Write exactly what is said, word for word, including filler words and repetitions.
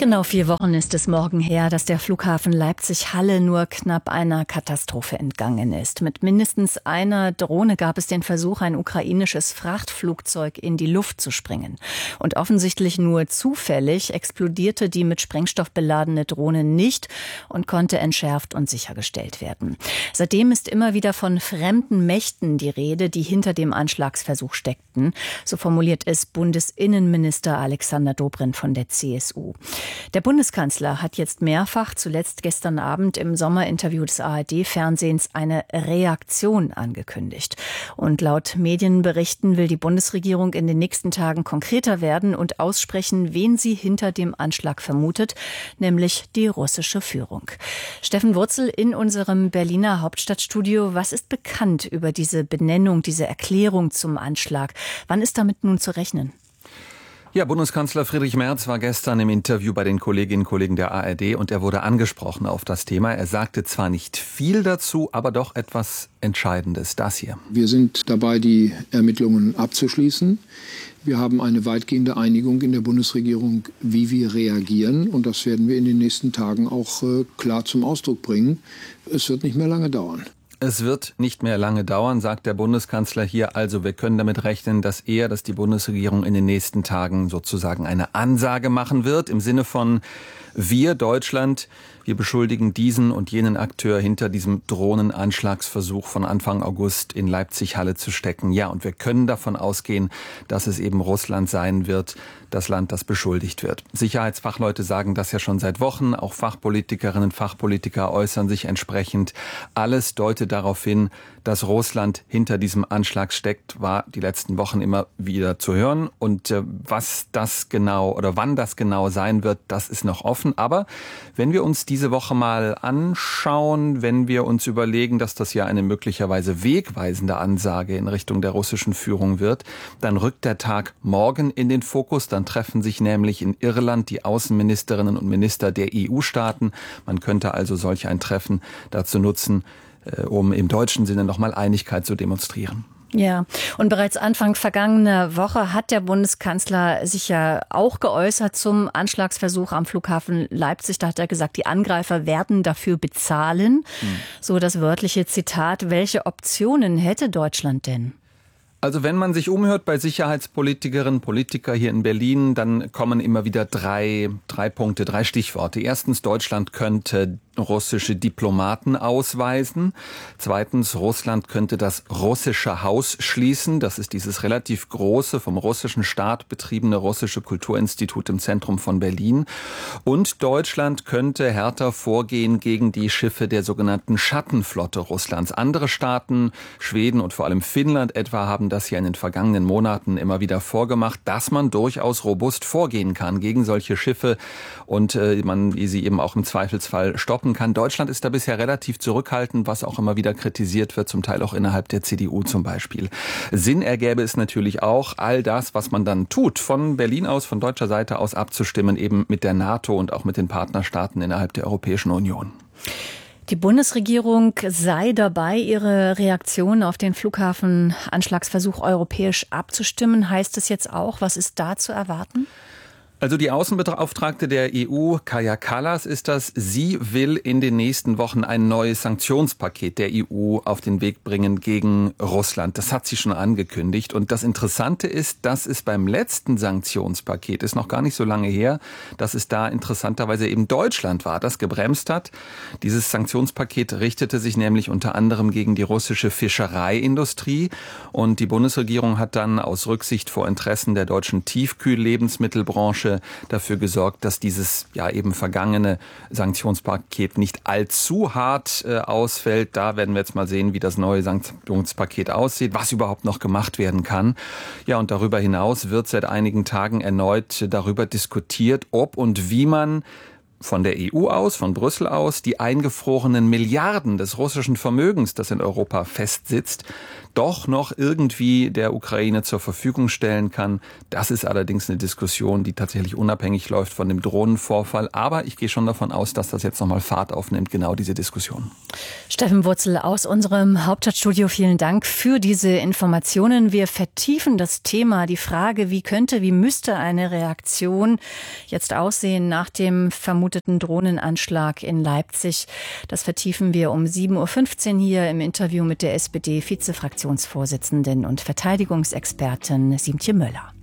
Genau vier Wochen ist es morgen her, dass der Flughafen Leipzig-Halle nur knapp einer Katastrophe entgangen ist. Mit mindestens einer Drohne gab es den Versuch, ein ukrainisches Frachtflugzeug in die Luft zu sprengen. Und offensichtlich nur zufällig explodierte die mit Sprengstoff beladene Drohne nicht und konnte entschärft und sichergestellt werden. Seitdem ist immer wieder von fremden Mächten die Rede, die hinter dem Anschlagsversuch steckten. So formuliert es Bundesinnenminister Alexander Dobrindt von der C S U. Der Bundeskanzler hat jetzt mehrfach, zuletzt gestern Abend im Sommerinterview des A R D-Fernsehens, eine Reaktion angekündigt. Und laut Medienberichten will die Bundesregierung in den nächsten Tagen konkreter werden und aussprechen, wen sie hinter dem Anschlag vermutet, nämlich die russische Führung. Steffen Wurzel in unserem Berliner Hauptstadtstudio. Was ist bekannt über diese Benennung, diese Erklärung zum Anschlag? Wann ist damit nun zu rechnen? Ja, Bundeskanzler Friedrich Merz war gestern im Interview bei den Kolleginnen und Kollegen der A R D und er wurde angesprochen auf das Thema. Er sagte zwar nicht viel dazu, aber doch etwas Entscheidendes. Das hier. Wir sind dabei, die Ermittlungen abzuschließen. Wir haben eine weitgehende Einigung in der Bundesregierung, wie wir reagieren. Und das werden wir in den nächsten Tagen auch äh, klar zum Ausdruck bringen. Es wird nicht mehr lange dauern. Es wird nicht mehr lange dauern, sagt der Bundeskanzler hier. Also wir können damit rechnen, dass er, dass die Bundesregierung in den nächsten Tagen sozusagen eine Ansage machen wird. Im Sinne von wir, Deutschland, wir beschuldigen diesen und jenen Akteur hinter diesem Drohnenanschlagsversuch von Anfang August in Leipzig-Halle zu stecken. Ja, und wir können davon ausgehen, dass es eben Russland sein wird, das Land, das beschuldigt wird. Sicherheitsfachleute sagen das ja schon seit Wochen. Auch Fachpolitikerinnen und Fachpolitiker äußern sich entsprechend. Alles deutet darauf hin, dass Russland hinter diesem Anschlag steckt, war die letzten Wochen immer wieder zu hören. Und äh, was das genau oder wann das genau sein wird, das ist noch offen. Aber wenn wir uns diese Woche mal anschauen, wenn wir uns überlegen, dass das ja eine möglicherweise wegweisende Ansage in Richtung der russischen Führung wird, dann rückt der Tag morgen in den Fokus. Dann treffen sich nämlich in Irland die Außenministerinnen und Minister der E U-Staaten. Man könnte also solch ein Treffen dazu nutzen, um im deutschen Sinne nochmal Einigkeit zu demonstrieren. Ja, und bereits Anfang vergangener Woche hat der Bundeskanzler sich ja auch geäußert zum Anschlagsversuch am Flughafen Leipzig. Da hat er gesagt, die Angreifer werden dafür bezahlen. Hm. So das wörtliche Zitat. Welche Optionen hätte Deutschland denn? Also wenn man sich umhört bei Sicherheitspolitikerinnen und Politikern hier in Berlin, dann kommen immer wieder drei, drei Punkte, drei Stichworte. Erstens, Deutschland könnte russische Diplomaten ausweisen. Zweitens, Russland könnte das russische Haus schließen. Das ist dieses relativ große, vom russischen Staat betriebene russische Kulturinstitut im Zentrum von Berlin. Und Deutschland könnte härter vorgehen gegen die Schiffe der sogenannten Schattenflotte Russlands. Andere Staaten, Schweden und vor allem Finnland etwa, haben das ja in den vergangenen Monaten immer wieder vorgemacht, dass man durchaus robust vorgehen kann gegen solche Schiffe und äh, man sie eben auch im Zweifelsfall stoppen kann. Deutschland ist da bisher relativ zurückhaltend, was auch immer wieder kritisiert wird, zum Teil auch innerhalb der C D U zum Beispiel. Sinn ergäbe es natürlich auch, all das, was man dann tut, von Berlin aus, von deutscher Seite aus abzustimmen, eben mit der NATO und auch mit den Partnerstaaten innerhalb der Europäischen Union. Die Bundesregierung sei dabei, ihre Reaktion auf den Flughafenanschlagsversuch europäisch abzustimmen. Heißt es jetzt auch, was ist da zu erwarten? Also die Außenbeauftragte der E U, Kaja Kallas, ist das. Sie will in den nächsten Wochen ein neues Sanktionspaket der E U auf den Weg bringen gegen Russland. Das hat sie schon angekündigt. Und das Interessante ist, dass es beim letzten Sanktionspaket, ist noch gar nicht so lange her, dass es da interessanterweise eben Deutschland war, das gebremst hat. Dieses Sanktionspaket richtete sich nämlich unter anderem gegen die russische Fischereiindustrie. Und die Bundesregierung hat dann aus Rücksicht vor Interessen der deutschen Tiefkühl-Lebensmittelbranche dafür gesorgt, dass dieses ja eben vergangene Sanktionspaket nicht allzu hart äh, ausfällt. Da werden wir jetzt mal sehen, wie das neue Sanktionspaket aussieht, was überhaupt noch gemacht werden kann. Ja, und darüber hinaus wird seit einigen Tagen erneut darüber diskutiert, ob und wie man von der E U aus, von Brüssel aus, die eingefrorenen Milliarden des russischen Vermögens, das in Europa festsitzt, doch noch irgendwie der Ukraine zur Verfügung stellen kann. Das ist allerdings eine Diskussion, die tatsächlich unabhängig läuft von dem Drohnenvorfall. Aber ich gehe schon davon aus, dass das jetzt nochmal Fahrt aufnimmt, genau diese Diskussion. Steffen Wurzel aus unserem Hauptstadtstudio, vielen Dank für diese Informationen. Wir vertiefen das Thema, die Frage, wie könnte, wie müsste eine Reaktion jetzt aussehen nach dem vermuteten Drohnenanschlag in Leipzig. Das vertiefen wir um sieben Uhr fünfzehn hier im Interview mit der S P D-Vizefraktionsvorsitzenden und Verteidigungsexpertin Siemtje Möller.